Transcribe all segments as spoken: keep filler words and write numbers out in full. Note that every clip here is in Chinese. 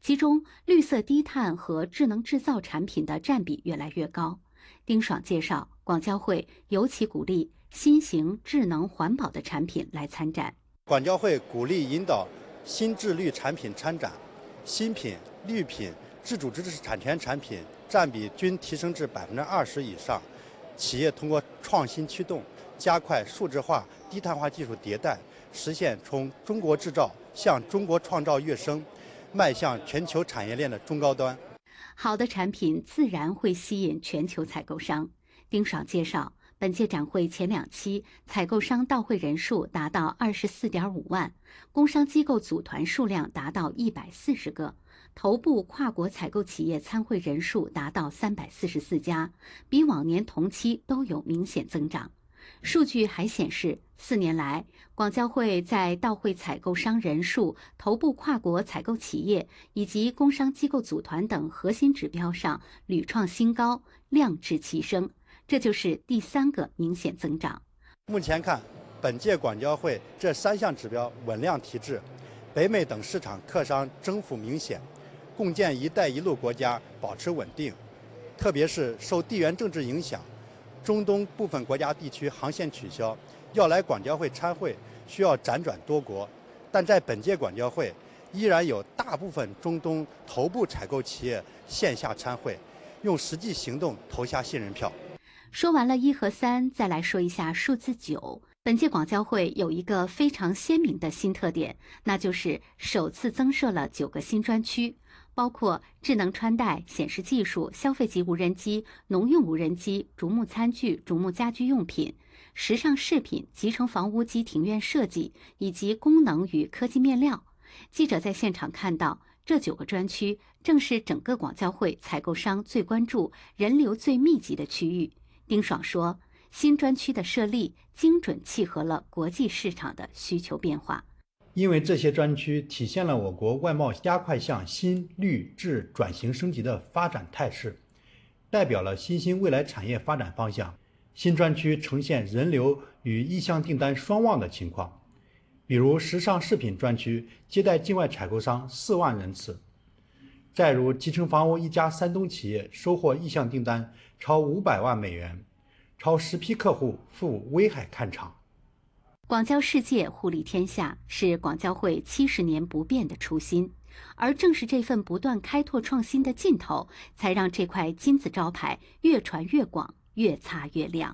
其中绿色低碳和智能制造产品的占比越来越高。丁爽介绍，广交会尤其鼓励新型智能环保的产品来参展。 广交会鼓励引导新智绿产品参展，新品、绿品、自主知识产权产品占比均提升至百分之二十以上。企业通过创新驱动，加快数字化、低碳化技术迭代，实现从中国制造向中国创造跃升，迈向全球产业链的中高端。 好的产品自然会吸引全球采购商。丁爽介绍，本届展会前两期采购商到会人数达到二十四点五万，工商机构组团数量达到一百四十个，头部跨国采购企业参会人数达到三百四十四家，比往年同期都有明显增长。数据还显示，四年来，广交会在到会采购商人数、头部跨国采购企业以及工商机构组团等核心指标上屡创新高，量质齐升，这就是第三个明显增长。 目前看，本届广交会这三项指标稳量提质，北美等市场客商增幅明显，共建“一带一路”国家保持稳定，特别是受地缘政治影响，中东部分国家地区航线取消，要来广交会参会需要辗转多国，但在本届广交会依然有大部分中东头部采购企业线下参会，用实际行动投下信任票。 说完了一和三，再来说一下数字九。本届广交会有一个非常鲜明的新特点，那就是首次增设了九个新专区，包括智能穿戴、显示技术、消费级无人机、农用无人机、竹木餐具、竹木家居用品、时尚饰品、集成房屋及庭院设计，以及功能与科技面料。记者在现场看到，这九个专区正是整个广交会采购商最关注、人流最密集的区域。丁爽说，新专区的设立精准契合了国际市场的需求变化。 因为这些专区体现了我国外贸加快向新绿质转型升级的发展态势，代表了新兴未来产业发展方向。新专区呈现人流与意向订单双旺的情况，比如时尚饰品专区接待境外采购商四万人次，再如集成房屋一家山东企业收获意向订单超五百万美元，超十批客户赴威海看厂。 广交世界，互利天下是广交会七十年不变的初心，而正是这份不断开拓创新的劲头，才让这块金字招牌越传越广，越擦越亮。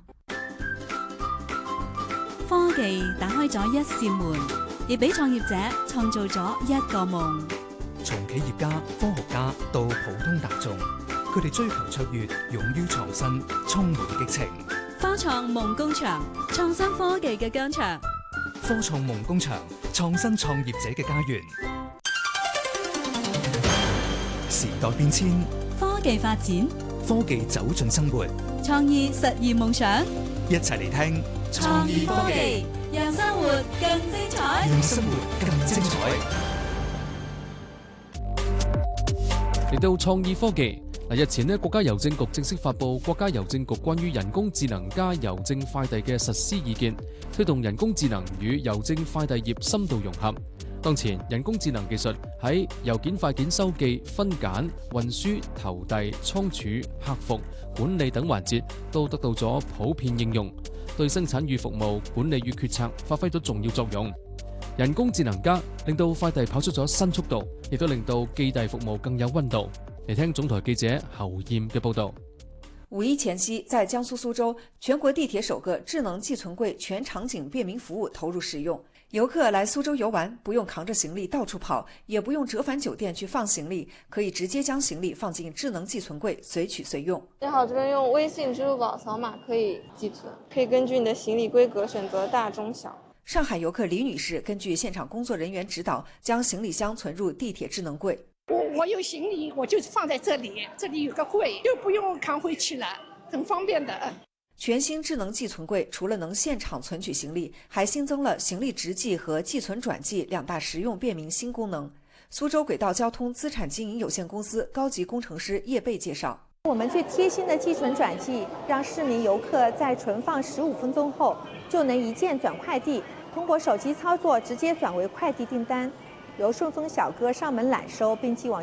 科技打開咗一扇門，亦俾創業者創造咗一個夢。 從企業家、科學家到普通大眾，佢哋追求卓越，勇於創新，充滿激情。 科創夢工場，創新科技嘅疆場。 科創夢工場，創新創業者嘅家園。時代變遷， 科技發展， 科技走進生活， 創意實現夢想。 一齊嚟聽創意科技，讓生活更精彩， 讓生活更精彩。 嚟到創意科技。日前呢，國家郵政局正式發布國家郵政局關於人工智能加郵政快遞嘅實施意見，推動人工智能與郵政快遞業深度融合。當前，人工智能技術喺郵件快件收寄、分揀、運輸、投遞、倉儲、客服、管理等環節都得到咗普遍應用，對生產與服務、管理與決策發揮咗重要作用。人工智能加令到快遞跑出咗新速度，亦都令到寄遞服務更有溫度。嚟聽總台記者侯艷嘅報道。 五一前夕，在江蘇蘇州，全國地鐵首個智能寄存櫃全場景便民服務投入使用。遊客來蘇州遊玩，不用扛着行李到處跑，也不用折返酒店去放行李，可以直接將行李放進智能寄存櫃，隨取隨用。 最好這邊用微信、支付寶掃碼可以寄存，可以根據你的行李規格選擇大、中、小。 上海遊客李女士根據現場工作人員指導，將行李箱存入地鐵智能櫃。 我我有行李，我就放在這裡，這裡有個櫃，就不用扛回去了，很方便的。 全新智能寄存櫃除了能現場存取行李，還新增了行李直寄和寄存轉寄兩大實用便民新功能。蘇州軌道交通資產經營有限公司高級工程師葉貝介紹， 我們最貼心的寄存轉寄，讓市民遊客在存放十五分鐘後就能一鍵轉快遞，通過手機操作直接轉為快遞訂單，由順豐小哥上門攬收並寄往